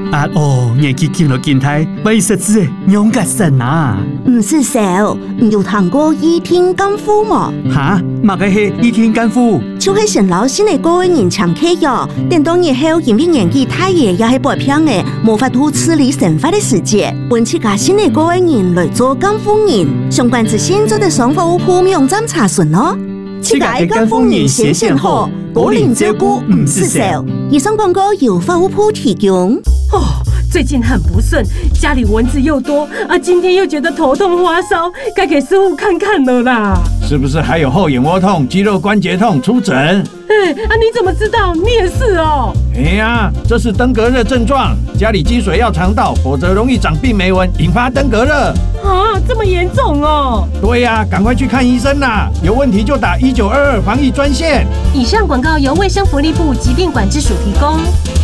年纪轻了健态，为实质养个神啊！ 唔是少，唔有谈过倚天干夫嘛？ 哈，嘛个是倚天干夫， 就是陈老师的个人常客哟。等到日后因为年纪太爷也系白偏的，无法度处理神法的世界，揾起家新的个人来做干夫人。相关资讯做在上服务铺网站查询哦。 这个干夫人先选好，个人照顾唔是少。 以上广告由服务铺提供。 最近很不顺，家里蚊子又多啊，今天又觉得头痛发烧，该给师傅看看了啦。 是不是还有后眼窝痛、肌肉关节痛？出诊。 你怎么知道？你也是哦。 这是登革热症状，家里积水要常倒，否则容易长病媒蚊，引发登革热。 这么严重哦？ 对呀，赶快去看医生啦！有问题就打1922防疫专线。 以上广告由卫生福利部疾病管制署提供。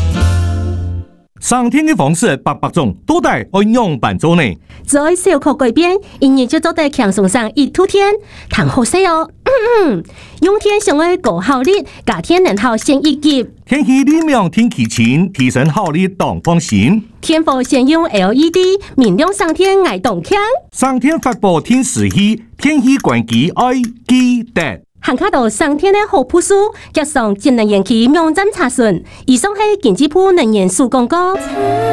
上天的方式百种，都带按样办做呢。 在小可改变，因日就做在强送上一突天，谈好些哦。用天上的高效率，夏天能好先一级。 天气里面天气晴，提升效率当放心。 天府先用 LED 明亮上天爱动强。 上天发布天时气，天气关机爱记得。 行卡到上天的好朴素，加上节能延期网站查询。以上是经济部能源署广告。